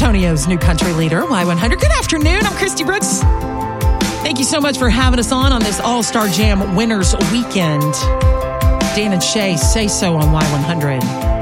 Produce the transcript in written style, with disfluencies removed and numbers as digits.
Antonio's new country leader, Y100. Good afternoon. I'm Christy Brooks. Thank you so much for having us on this All-Star Jam Winners Weekend. Dan and Shay, Say So on Y100.